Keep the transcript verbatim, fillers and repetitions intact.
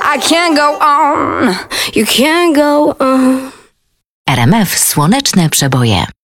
I can't go on, you can't go on. R M F Słoneczne Przeboje.